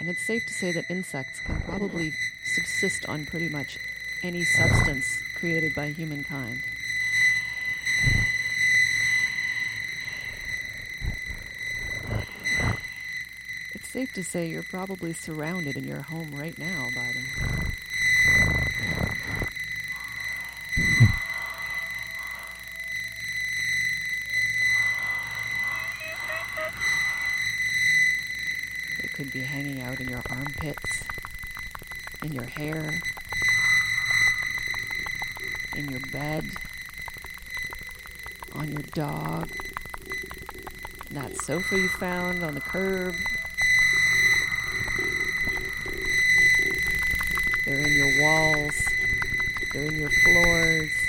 And it's safe to say that insects can probably subsist on pretty much any substance created by humankind. It's safe to say you're probably surrounded in your home right now by them. They could be hanging out in your armpits, in your hair, in your bed, on your dog, that sofa you found on the curb. They're in your walls, they're in your floors,